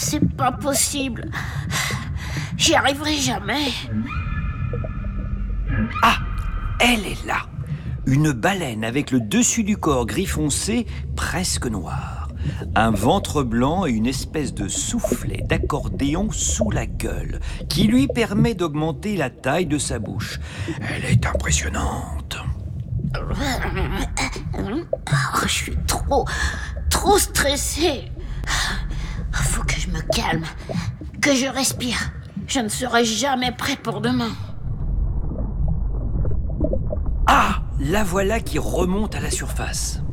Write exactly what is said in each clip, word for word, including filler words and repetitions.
c'est pas possible. J'y arriverai jamais. Ah, elle est là. Une baleine avec le dessus du corps gris foncé, presque noir. Un ventre blanc et une espèce de soufflet d'accordéon sous la gueule qui lui permet d'augmenter la taille de sa bouche. Elle est impressionnante. Oh, je suis trop, trop stressée. Faut que je me calme, que je respire. Je ne serai jamais prêt pour demain. Ah, la voilà qui remonte à la surface.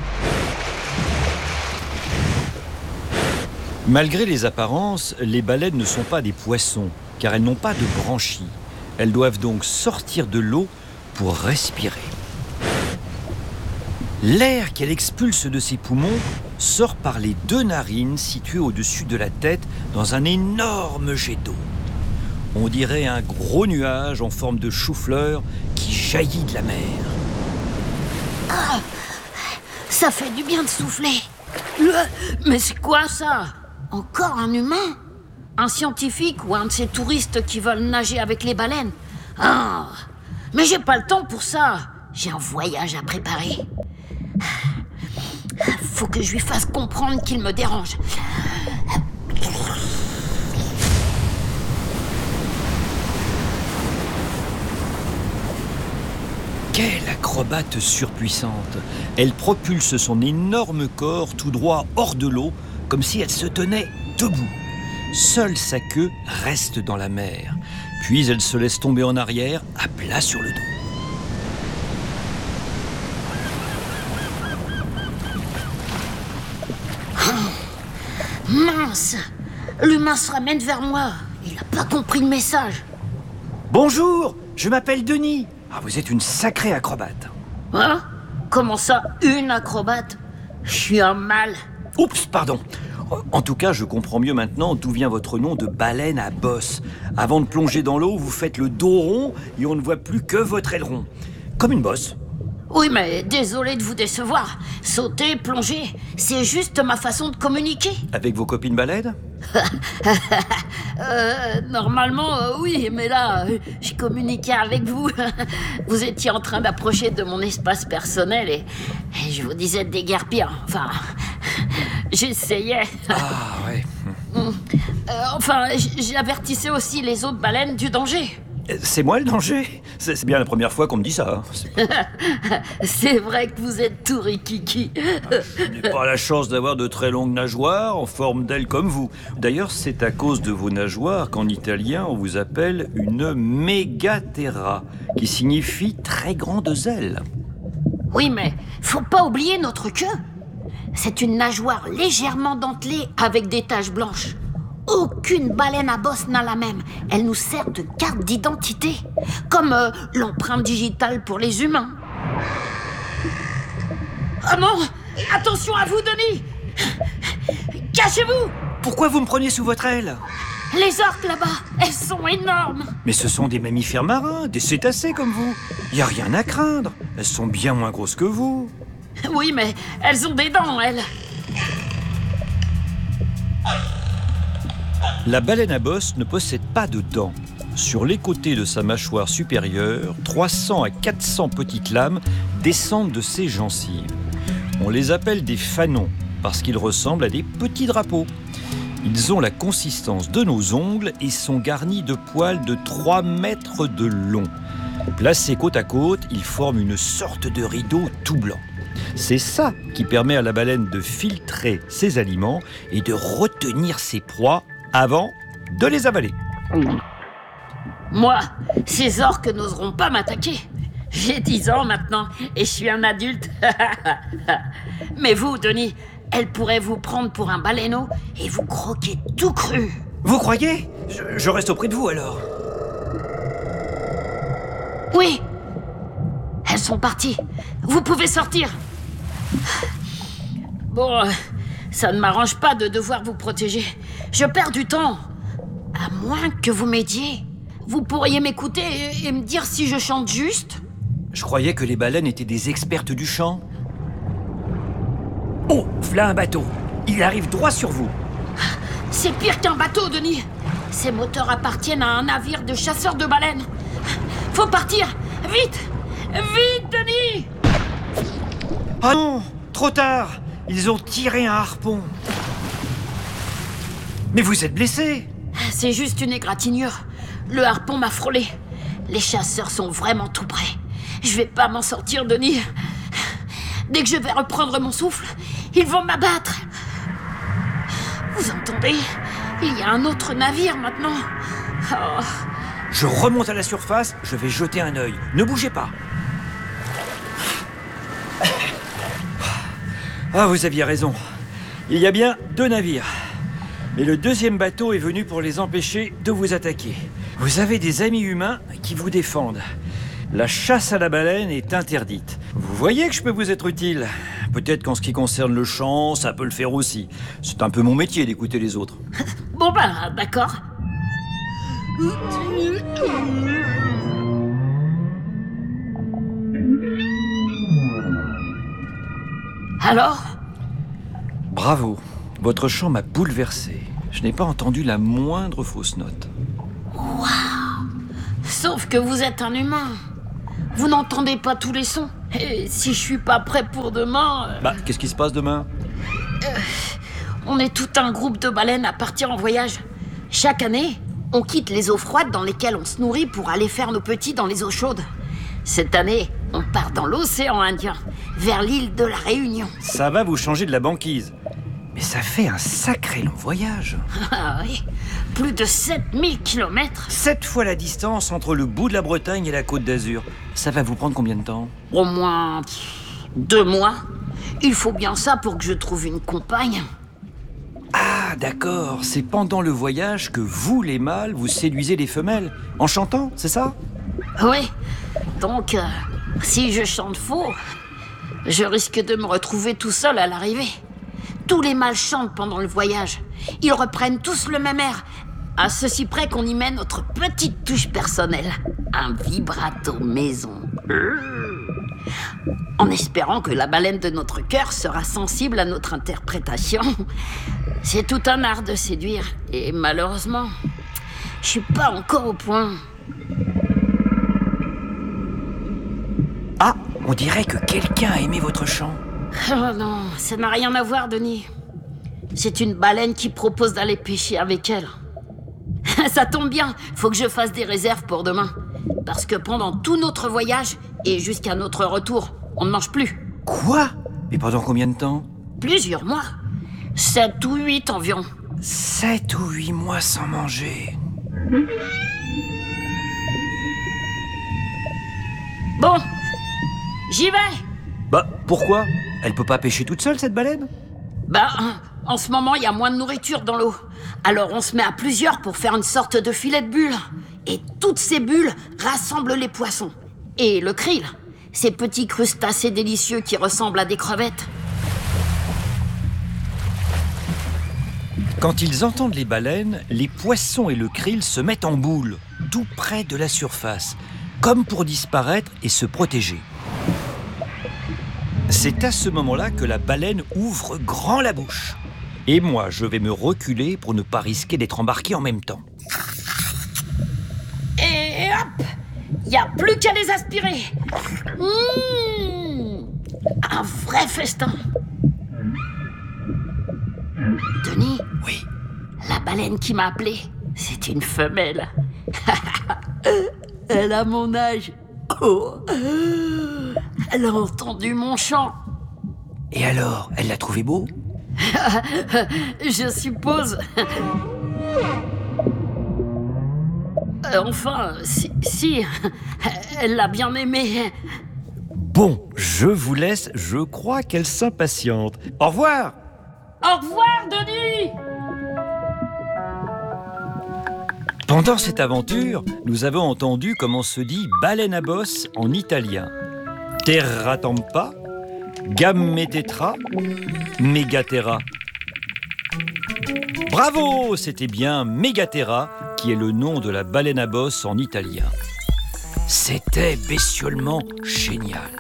Malgré les apparences, les baleines ne sont pas des poissons, car elles n'ont pas de branchies. Elles doivent donc sortir de l'eau pour respirer. L'air qu'elle expulse de ses poumons sort par les deux narines situées au-dessus de la tête dans un énorme jet d'eau. On dirait un gros nuage en forme de chou-fleur qui jaillit de la mer. Ah, ça fait du bien de souffler. Mais c'est quoi ça? Encore un humain? Un scientifique ou un de ces touristes qui veulent nager avec les baleines? Ah, mais j'ai pas le temps pour ça. J'ai un voyage à préparer. Faut que je lui fasse comprendre qu'il me dérange. Quelle acrobate surpuissante! Elle propulse son énorme corps tout droit hors de l'eau, comme si elle se tenait debout. Seule sa queue reste dans la mer. Puis elle se laisse tomber en arrière, à plat sur le dos. Mince! L'humain se ramène vers moi. Il n'a pas compris le message. Bonjour, je m'appelle Denis. Ah, vous êtes une sacrée acrobate. Hein? Comment ça, une acrobate? Je suis un mâle. Oups, pardon. En tout cas, je comprends mieux maintenant d'où vient votre nom de baleine à bosse. Avant de plonger dans l'eau, vous faites le dos rond et on ne voit plus que votre aileron. Comme une bosse. Oui, mais désolé de vous décevoir. Sauter, plonger, c'est juste ma façon de communiquer. Avec vos copines baleines? euh, Normalement, euh, oui, mais là, euh, je communiquais avec vous. Vous étiez en train d'approcher de mon espace personnel et, et je vous disais de déguerpir. Enfin, j'essayais. Ah, ouais. Euh, enfin, j'avertissais aussi les autres baleines du danger. C'est moi le danger? C'est bien la première fois qu'on me dit ça. C'est vrai que vous êtes tout rikiki. Je n'ai pas la chance d'avoir de très longues nageoires en forme d'ailes comme vous. D'ailleurs, c'est à cause de vos nageoires qu'en italien, on vous appelle une megathera, qui signifie très grandes ailes. Oui, mais faut pas oublier notre queue. C'est une nageoire légèrement dentelée avec des taches blanches. Aucune baleine à bosse n'a la même. Elle nous sert de carte d'identité, comme euh, l'empreinte digitale pour les humains. Oh non! Attention à vous, Denis! Cachez-vous! Pourquoi vous me prenez sous votre aile? Les orques là-bas, elles sont énormes! Mais ce sont des mammifères marins, des cétacés comme vous. Il n'y a rien à craindre. Elles sont bien moins grosses que vous. Oui, mais elles ont des dents, elles. La baleine à bosse ne possède pas de dents. Sur les côtés de sa mâchoire supérieure, trois cents à quatre cents petites lames descendent de ses gencives. On les appelle des fanons parce qu'ils ressemblent à des petits drapeaux. Ils ont la consistance de nos ongles et sont garnis de poils de trois mètres de long. Placés côte à côte, ils forment une sorte de rideau tout blanc. C'est ça qui permet à la baleine de filtrer ses aliments et de retenir ses proies avant de les avaler. Moi, ces orques n'oseront pas m'attaquer. J'ai dix ans maintenant et je suis un adulte. Mais vous, Denis, elles pourraient vous prendre pour un baleineau et vous croquer tout cru. Vous croyez? je, je reste auprès de vous alors. Oui. Elles sont parties. Vous pouvez sortir. Bon, euh, ça ne m'arrange pas de devoir vous protéger. Je perds du temps. À moins que vous m'aidiez. Vous pourriez m'écouter et, et me dire si je chante juste? Je croyais que les baleines étaient des expertes du chant. Oh, v'là un bateau. Il arrive droit sur vous. C'est pire qu'un bateau, Denis. Ces moteurs appartiennent à un navire de chasseurs de baleines. Faut partir. Vite. Vite, Denis. Ah non, trop tard. Ils ont tiré un harpon. Mais vous êtes blessé. C'est juste une égratignure. Le harpon m'a frôlé. Les chasseurs sont vraiment tout près. Je vais pas m'en sortir, Denis. Dès que je vais reprendre mon souffle, ils vont m'abattre. Vous entendez ? Il y a un autre navire maintenant. Oh. Je remonte à la surface, je vais jeter un œil. Ne bougez pas. Ah, vous aviez raison. Il y a bien deux navires. Mais le deuxième bateau est venu pour les empêcher de vous attaquer. Vous avez des amis humains qui vous défendent. La chasse à la baleine est interdite. Vous voyez que je peux vous être utile. Peut-être qu'en ce qui concerne le chant, ça peut le faire aussi. C'est un peu mon métier d'écouter les autres. Bon ben, d'accord. Alors ? Bravo. Votre chant m'a bouleversé. Je n'ai pas entendu la moindre fausse note. Waouh ! Sauf que vous êtes un humain. Vous n'entendez pas tous les sons. Et si je suis pas prêt pour demain... Euh... Bah, qu'est-ce qui se passe demain ? euh, On est tout un groupe de baleines à partir en voyage. Chaque année, on quitte les eaux froides dans lesquelles on se nourrit pour aller faire nos petits dans les eaux chaudes. Cette année, on part dans l'océan Indien, vers l'île de la Réunion. Ça va vous changer de la banquise. Mais ça fait un sacré long voyage. Ah oui, plus de sept mille kilomètres. Sept fois la distance entre le bout de la Bretagne et la Côte d'Azur. Ça va vous prendre combien de temps ? Au moins deux mois. Il faut bien ça pour que je trouve une compagne. Ah, d'accord. C'est pendant le voyage que vous, les mâles, vous séduisez les femelles. En chantant, c'est ça ? Oui. Donc, euh, si je chante faux, je risque de me retrouver tout seul à l'arrivée. Tous les mâles chantent pendant le voyage. Ils reprennent tous le même air, à ceci près qu'on y met notre petite touche personnelle. Un vibrato maison. En espérant que la baleine de notre cœur sera sensible à notre interprétation. C'est tout un art de séduire. Et malheureusement, je suis pas encore au point. Ah, on dirait que quelqu'un a aimé votre chant. Oh non, ça n'a rien à voir, Denis. C'est une baleine qui propose d'aller pêcher avec elle. Ça tombe bien, faut que je fasse des réserves pour demain. Parce que pendant tout notre voyage, et jusqu'à notre retour, on ne mange plus. Quoi ? Mais pendant combien de temps ? Plusieurs mois. Sept ou huit environ. Sept ou huit mois sans manger. Bon, j'y vais. Bah, pourquoi ? Elle peut pas pêcher toute seule, cette baleine ? Bah, en ce moment, il y a moins de nourriture dans l'eau. Alors on se met à plusieurs pour faire une sorte de filet de bulles. Et toutes ces bulles rassemblent les poissons. Et le krill, ces petits crustacés délicieux qui ressemblent à des crevettes. Quand ils entendent les baleines, les poissons et le krill se mettent en boule, tout près de la surface, comme pour disparaître et se protéger. C'est à ce moment-là que la baleine ouvre grand la bouche. Et moi, je vais me reculer pour ne pas risquer d'être embarqué en même temps. Et hop, il n'y a plus qu'à les aspirer. Mmh, un vrai festin. Denis ? Oui. La baleine qui m'a appelé, c'est une femelle. Elle a mon âge. Oh. Elle a entendu mon chant. Et alors, elle l'a trouvé beau ? Je suppose. Enfin, si, si, elle l'a bien aimé. Bon, je vous laisse, je crois qu'elle s'impatiente. Au revoir ! Au revoir, Denis! Pendant cette aventure, nous avons entendu comment se dit baleine à bosse en italien. Terra tampa, gammetetra, megaterra. Bravo, c'était bien Megaterra, qui est le nom de la baleine à bosse en italien. C'était bestiolement génial.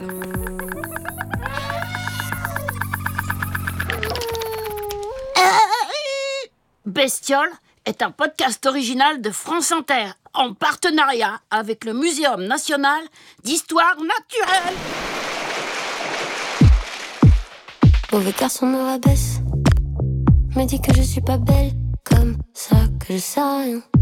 Bestiole est un podcast original de France Inter, en partenariat avec le Muséum national d'histoire naturelle. Mauvais garçon me rabaisse, me dit que je suis pas belle, comme ça que je sais rien.